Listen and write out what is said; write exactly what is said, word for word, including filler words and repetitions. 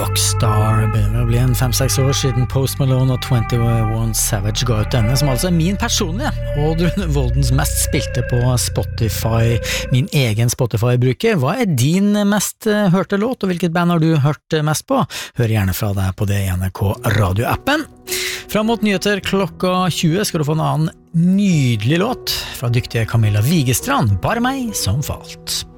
Rockstar. Begynner å bli en fem-seks år siden Post Malone og twenty-one Savage ga ut denne, som altså er min personlige og Voldens mest spilte på Spotify, min egen Spotify-bruker. Hva er din mest hørte låt, og hvilket band har du hørt mest på? Hør gjerne fra deg på det i N R K radioappen. Fram mot nyheter klokka tjue skal du få en annen nydelig låt fra dyktige Camilla Vigestrand, Bare meg som falt.